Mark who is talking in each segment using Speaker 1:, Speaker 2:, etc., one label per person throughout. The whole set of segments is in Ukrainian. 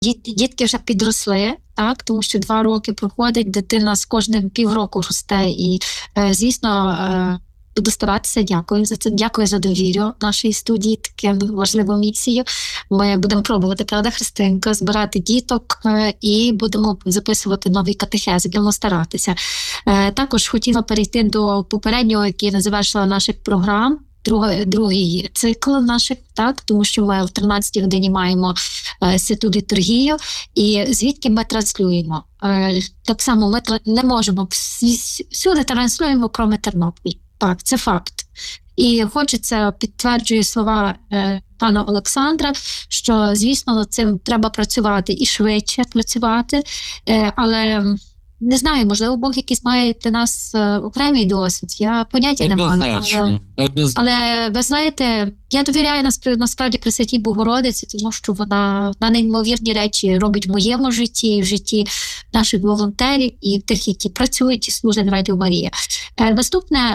Speaker 1: Дітки вже підросли, так, тому що 2 роки проходить, дитина з кожним півроку росте. І, звісно, буду старатися, дякую за це, дякую за довіру нашій студії, таку важливу місію. Ми будемо пробувати, правда, Христинка, збирати діток і будемо записувати нові катехези, будемо старатися. Також хотіла перейти до попереднього, який не завершила наших програм, другий цикл наших, так, тому що ми в 13-й годині маємо святу літургію, і звідки ми транслюємо. Так само ми не можемо, всюди транслюємо про Тернопіль. Так, це факт. І хочеться, підтверджую слова пана Олександра, що, звісно, над цим треба працювати і швидше працювати, але не знаю, можливо, Бог якийсь має для нас окремий досвід. Я поняття не маю. Але ви знаєте, я довіряю насправді Пресвятій Богородиці, тому що вона неймовірні речі робить в моєму житті, в житті наших волонтерів і тих, які працюють і служать Радіо Марія. Наступне,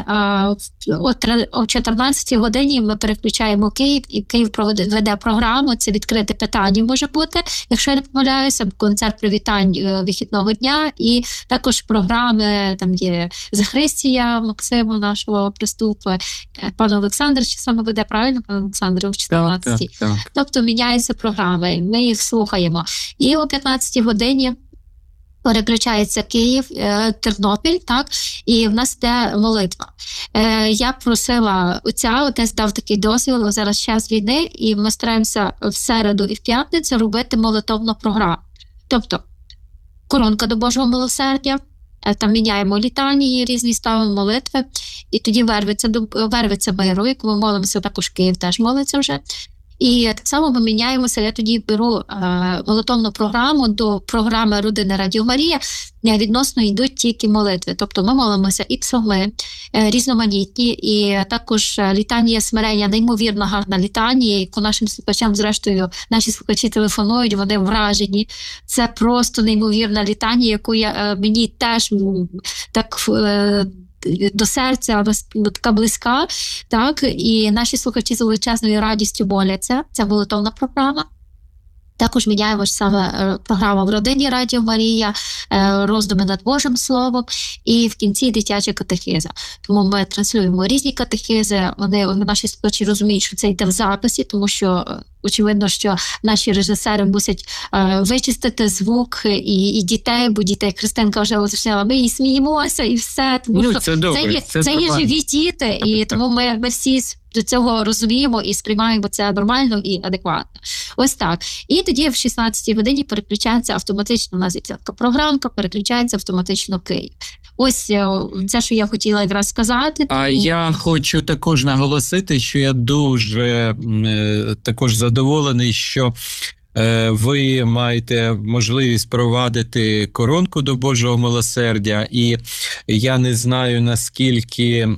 Speaker 1: о 14-й годині ми переключаємо Київ, і Київ веде програму, це відкрите питання може бути, якщо я не помиляюся, концерт привітань вихідного дня, і також програми, там є Захристія Максиму, нашого приступу, пан Олександр, чи саме веде, правильно, пан Олександр, о 14-й. Так. Тобто міняються програми, ми їх слухаємо. І о 15-й годині переключається Київ, Тернопіль, так, і в нас йде молитва. Я просила отець дав такий дозвіл, зараз час війни, і ми стараємося в середу і в п'ятницю робити молитовну програму. Тобто, коронка до Божого милосердя, там міняємо літанії, різні ставимо молитви, і тоді вервиться миру, яку ми молимося, також Київ теж молиться вже. І так само ми міняємося, я тоді беру молитовну програму до програми Родини Радіо Марія, відносно йдуть тільки молитви. Тобто ми молимося і псалми, різноманітні, і також літанія смирення, неймовірно гарна літанія, яку нашим слухачам, зрештою, наші слухачі телефонують, вони вражені. Це просто неймовірна літанія, яку мені теж так до серця, така близька, так, і наші слухачі з величезною радістю моляться. Це молитовна програма. Також міняємо саме програма в Родині Радіо Марія, роздуми над Божим Словом, і в кінці дитяча катехиза. Тому ми транслюємо різні катехизи, наші слухачі розуміють, що це йде в записі, тому що очевидно, що наші режисери мусять вичистити звук і дітей, бо дітей, Христинка вже уточнила, ми і сміємося, і все. Тому що це є живі діти, і тому ми всі до цього розуміємо і сприймаємо це нормально і адекватно. Ось так. І тоді в 16-й годині переключається автоматично, у нас є така програмка, переключається автоматично Київ. Ось це, що я хотіла якраз сказати.
Speaker 2: А я хочу також наголосити, що я дуже також задоволений, що ви маєте можливість провадити коронку до Божого милосердя, і я не знаю, наскільки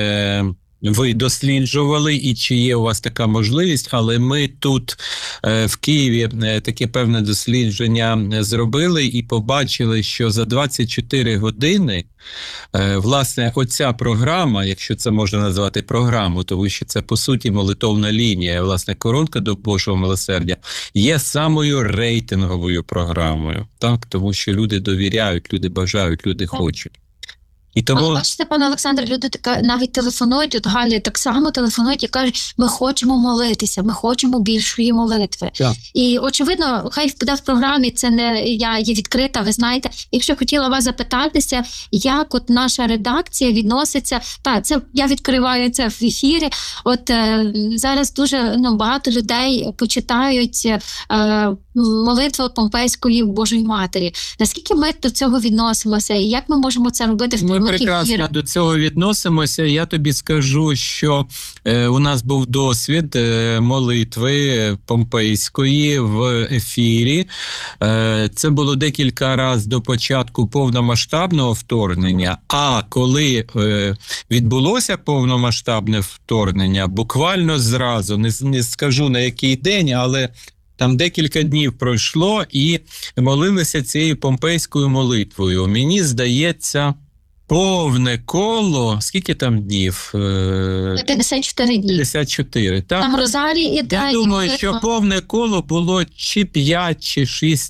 Speaker 2: ви досліджували і чи є у вас така можливість, але ми тут в Києві таке певне дослідження зробили і побачили, що за 24 години власне оця програма, якщо це можна назвати програму, тому що це по суті молитовна лінія, власне коронка до Божого милосердя, є самою рейтинговою програмою, так, тому що люди довіряють, люди бажають, люди хочуть. І тому...
Speaker 1: Бачите, пане Олександр, люди навіть телефонують, от Галі так само телефонують і кажуть, ми хочемо молитися, ми хочемо більшої молитви. Yeah. І очевидно, хай буде в програмі, це не я є відкрита, ви знаєте. Якщо хотіла вас запитатися, як от наша редакція відноситься, це я відкриваю це в ефірі, от зараз дуже багато людей почитають молитву Помпейської Божої Матері. Наскільки ми до цього відносимося і як ми можемо це робити в
Speaker 2: Ми прекрасно до цього відносимося. Я тобі скажу, що у нас був досвід молитви Помпейської в ефірі. Це було декілька разів до початку повномасштабного вторгнення. А коли відбулося повномасштабне вторгнення, буквально зразу, не скажу на який день, але там декілька днів пройшло і молилися цією помпейською молитвою. Мені здається, повне коло, скільки там днів?
Speaker 1: 54 дні.
Speaker 2: 54, так?
Speaker 1: Там розарій іде.
Speaker 2: Я думаю, що повне коло було чи 5, чи 6